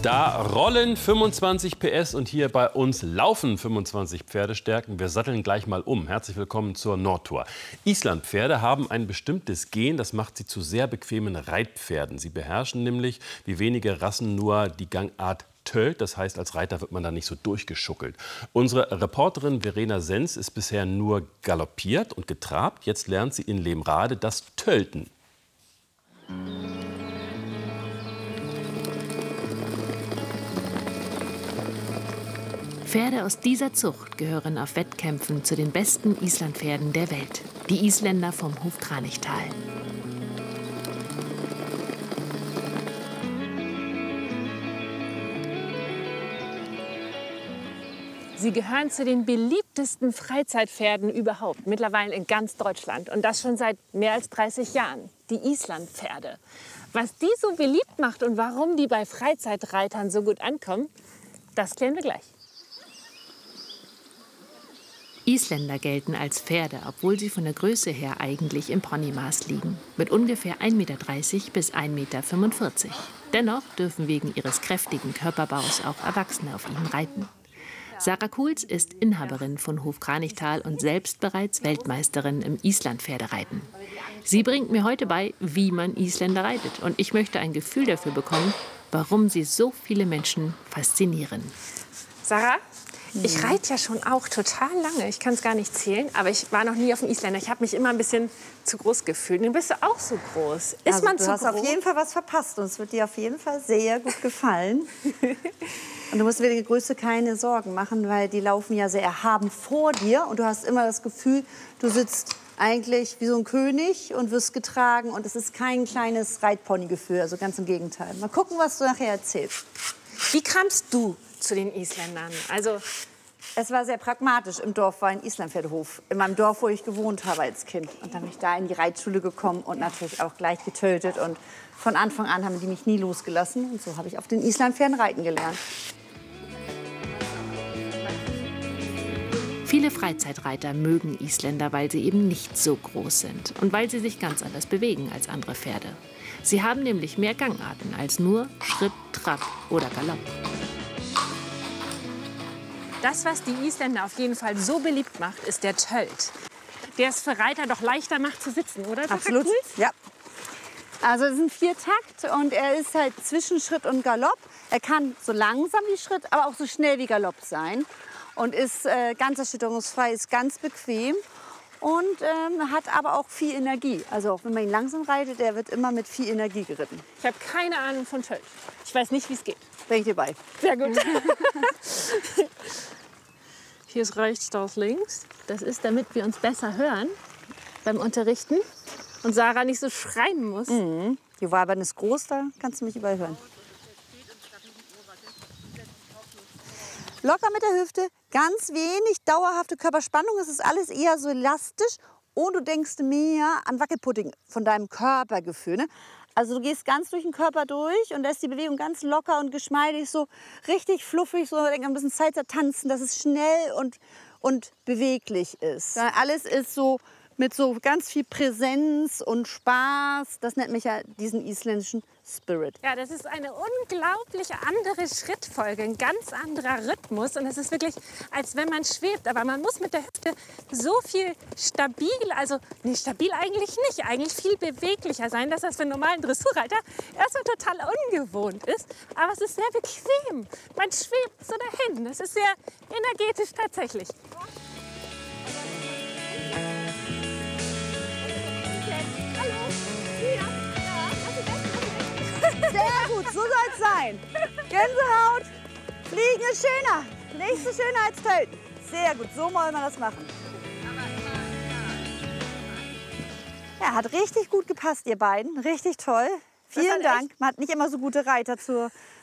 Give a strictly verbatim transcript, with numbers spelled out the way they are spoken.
Da rollen fünfundzwanzig P S und hier bei uns laufen fünfundzwanzig Pferdestärken. Wir satteln gleich mal um. Herzlich willkommen zur Nordtour. Islandpferde haben ein bestimmtes Gen, das macht sie zu sehr bequemen Reitpferden. Sie beherrschen nämlich, wie wenige Rassen, nur die Gangart Tölt. Das heißt, als Reiter wird man da nicht so durchgeschuckelt. Unsere Reporterin Verena Sens ist bisher nur galoppiert und getrabt. Jetzt lernt sie in Lemrade das Tölten. Pferde aus dieser Zucht gehören auf Wettkämpfen zu den besten Islandpferden der Welt. Die Isländer vom Hof Kranichtal. Sie gehören zu den beliebtesten Freizeitpferden überhaupt, mittlerweile in ganz Deutschland. Und das schon seit mehr als dreißig Jahren, die Islandpferde. Was die so beliebt macht und warum die bei Freizeitreitern so gut ankommen, das klären wir gleich. Isländer gelten als Pferde, obwohl sie von der Größe her eigentlich im Ponymaß liegen. Mit ungefähr ein Meter dreißig bis ein Meter fünfundvierzig. Dennoch dürfen wegen ihres kräftigen Körperbaus auch Erwachsene auf ihnen reiten. Sarah Kuhls ist Inhaberin von Hof Kranichtal und selbst bereits Weltmeisterin im Islandpferdereiten. Sie bringt mir heute bei, wie man Isländer reitet. Und ich möchte ein Gefühl dafür bekommen, warum sie so viele Menschen faszinieren. Sarah, ich reite ja schon auch total lange. Ich kann es gar nicht zählen, aber ich war noch nie auf dem Isländer. Ich habe mich immer ein bisschen zu groß gefühlt. Du bist auch so groß. Ist also, man du zu hast groß? auf jeden Fall was verpasst und es wird dir auf jeden Fall sehr gut gefallen. Und du musst wegen der Größe keine Sorgen machen, weil die laufen ja sehr erhaben vor dir und du hast immer das Gefühl, du sitzt eigentlich wie so ein König und wirst getragen und es ist kein kleines Reitponygefühl, also ganz im Gegenteil. Mal gucken, was du nachher erzählst. Wie kamst du zu den Isländern? Also es war sehr pragmatisch. Im Dorf war ein Islandpferdehof. In meinem Dorf, wo ich gewohnt habe als Kind. Und dann bin ich da in die Reitschule gekommen und natürlich auch gleich getötet. Und von Anfang an haben die mich nie losgelassen. Und so habe ich auf den Islandpferden reiten gelernt. Viele Freizeitreiter mögen Isländer, weil sie eben nicht so groß sind und weil sie sich ganz anders bewegen als andere Pferde. Sie haben nämlich mehr Gangarten als nur Schritt, Trab oder Galopp. das, was die Isländer auf jeden Fall so beliebt macht, ist der Tölt. Der es für Reiter doch leichter macht zu sitzen, oder? Absolut, ja. Also es ist ein Viertakt und er ist halt zwischen Schritt und Galopp. Er kann so langsam wie Schritt, aber auch so schnell wie Galopp sein. Und ist äh, ganz erschütterungsfrei, ist ganz bequem und ähm, hat aber auch viel Energie. Also auch wenn man ihn langsam reitet, der wird immer mit viel Energie geritten. Ich habe keine Ahnung von Tölt. Ich weiß nicht, wie es geht. Bin ich dir bei. Sehr gut. Hier ist rechts, da ist links. Das ist, damit wir uns besser hören beim Unterrichten und Sarah nicht so schreien muss. Mhm. Die Wabern ist groß, da kannst du mich überall hören. Locker mit der Hüfte, ganz wenig dauerhafte Körperspannung. Es ist alles eher so elastisch und du denkst mehr an Wackelpudding von deinem Körpergefühl. Ne? Also du gehst ganz durch den Körper durch und lässt die Bewegung ganz locker und geschmeidig, so richtig fluffig, so ein bisschen Zeit tanzen, dass es schnell und, und beweglich ist. Alles ist so mit so ganz viel Präsenz und Spaß. Das nennt mich ja diesen isländischen Spirit. Ja, das ist eine unglaublich andere Schrittfolge, ein ganz anderer Rhythmus. Und es ist wirklich, als wenn man schwebt. Aber man muss mit der Hüfte so viel stabil, also nicht stabil eigentlich nicht, eigentlich viel beweglicher sein, dass das für einen normalen Dressurreiter erstmal total ungewohnt ist. Aber es ist sehr bequem. Man schwebt so dahin. Das ist sehr energetisch tatsächlich. Sehr gut, so soll es sein. Gänsehaut, Fliegen ist schöner. Nicht so schöner als Tölten. Sehr gut, so wollen wir das machen. Ja, hat richtig gut gepasst, ihr beiden. Richtig toll. Vielen Dank. Man hat nicht immer so gute Reiter zur